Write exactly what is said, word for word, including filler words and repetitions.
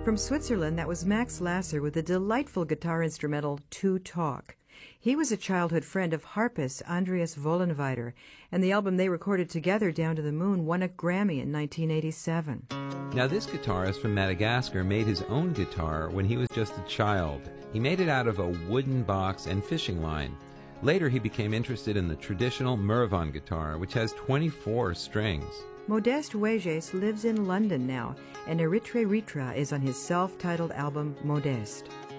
From Switzerland, that was Max Lasser with the delightful guitar instrumental To Talk. He was a childhood friend of harpist Andreas Vollenweider, and the album they recorded together, Down to the Moon, won a Grammy in nineteen eighty-seven. Now, this guitarist from Madagascar made his own guitar when he was just a child. He made it out of a wooden box and fishing line. Later, he became interested in the traditional Mervon guitar, which has twenty-four strings. Modeste Weges lives in London now, and Eritre Ritra is on his self-titled album Modeste.